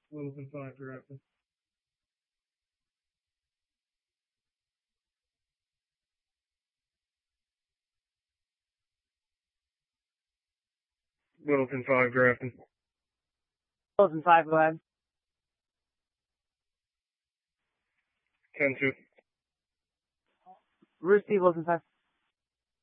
Littleton 5 drafting. Littleton 5 drafting. Littleton 5, go ahead. 10-2. Receive Littleton 5.